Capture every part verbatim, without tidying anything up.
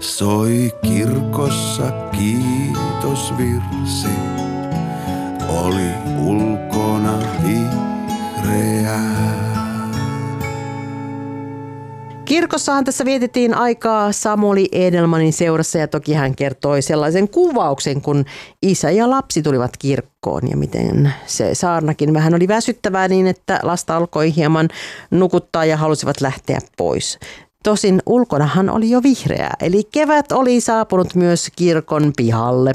Soi kirkossa kiitosvirsi, oli ulkona vihreää. Kirkossahan tässä vietettiin aikaa Samuli Edelmanin seurassa ja toki hän kertoi sellaisen kuvauksen, kun isä ja lapsi tulivat kirkkoon ja miten se saarnakin vähän oli väsyttävää niin, että lasta alkoi hieman nukuttaa ja halusivat lähteä pois. Tosin ulkonahan oli jo vihreää, eli kevät oli saapunut myös kirkon pihalle.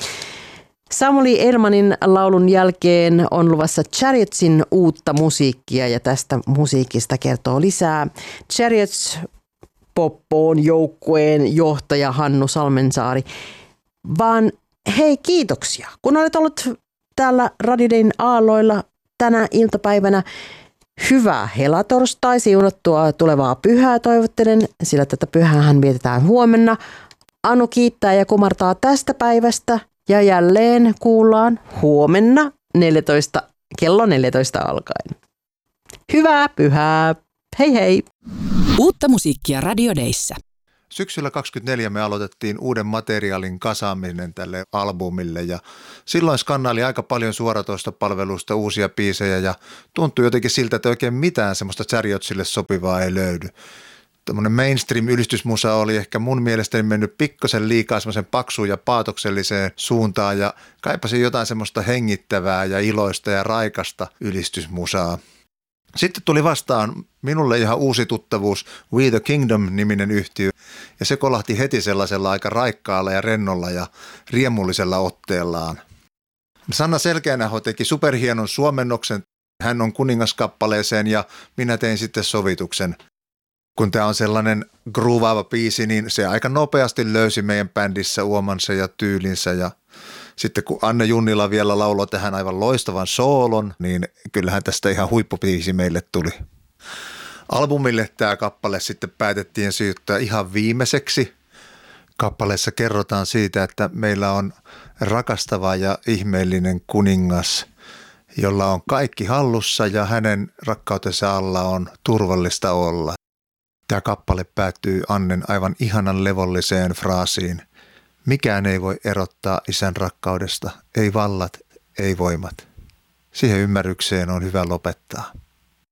Samuli Edelmanin laulun jälkeen on luvassa Chariotsin uutta musiikkia ja tästä musiikista kertoo lisää Chariots Poppoon joukkueen johtaja Hannu Salmensaari. Vaan hei, kiitoksia, kun olet ollut täällä Radio Dayn aalloilla tänä iltapäivänä. Hyvää helatorstai, siunattua tulevaa pyhää toivottelen, sillä tätä pyhäähän vietetään huomenna. Anu kiittää ja kumartaa tästä päivästä ja jälleen kuullaan huomenna neljätoista, kello neljätoista alkaen. Hyvää pyhää, hei hei! Uutta musiikkia Radio Dayssä. Syksyllä kaksikymmentäneljä me aloitettiin uuden materiaalin kasaaminen tälle albumille ja silloin skannaili aika paljon suoratoistopalveluista uusia biisejä ja tuntui jotenkin siltä, että oikein mitään semmoista Chariotsille sopivaa ei löydy. Tämmöinen mainstream-ylistysmusa oli ehkä mun mielestäni mennyt pikkasen liikaa semmoisen paksuun ja paatokselliseen suuntaan ja kaipasin jotain semmoista hengittävää ja iloista ja raikasta ylistysmusaa. Sitten tuli vastaan minulle ihan uusi tuttavuus We the Kingdom-niminen yhtiö ja se kolahti heti sellaisella aika raikkaalla ja rennolla ja riemullisella otteellaan. Sanna Selkeänäho teki superhienon suomennoksen, hän on kuningaskappaleeseen ja minä tein sitten sovituksen. Kun tämä on sellainen groovaava biisi, niin se aika nopeasti löysi meidän bändissä uomansa ja tyylinsä ja sitten kun Anne Junnila vielä lauloi tähän aivan loistavan soolon, niin kyllähän tästä ihan huippubiisi meille tuli. Albumille tämä kappale sitten päätettiin siirtää ihan viimeiseksi. Kappaleessa kerrotaan siitä, että meillä on rakastava ja ihmeellinen kuningas, jolla on kaikki hallussa ja hänen rakkautensa alla on turvallista olla. Tämä kappale päättyy Annen aivan ihanan levolliseen fraasiin. Mikään ei voi erottaa isän rakkaudesta, ei vallat, ei voimat. Siihen ymmärrykseen on hyvä lopettaa.